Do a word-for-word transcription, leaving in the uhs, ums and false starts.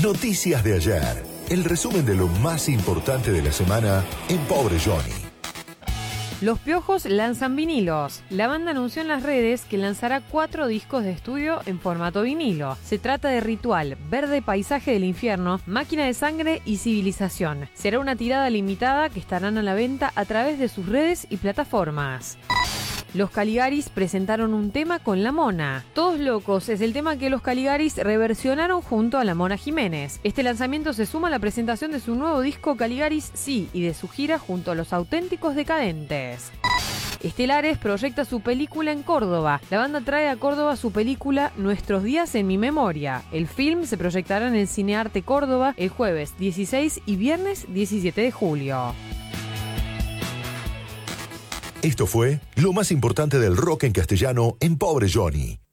Noticias de ayer. El resumen de lo más importante de la semana en Pobre Johnny. Los Piojos lanzan vinilos. La banda anunció en las redes que lanzará cuatro discos de estudio en formato vinilo. Se trata de Ritual, Verde Paisaje del Infierno, Máquina de Sangre y Civilización. Será una tirada limitada que estarán a la venta a través de sus redes y plataformas. Los Caligaris presentaron un tema con La Mona. Todos Locos es el tema que los Caligaris reversionaron junto a La Mona Jiménez. Este lanzamiento se suma a la presentación de su nuevo disco Caligaris Sí y de su gira junto a Los Auténticos Decadentes. Estelares proyecta su película en Córdoba. La banda trae a Córdoba su película Nuestros días en mi memoria. El film se proyectará en el Cinearte Córdoba el jueves dieciséis y viernes diecisiete de julio. Esto fue lo más importante del rock en castellano en Pobre Johnny.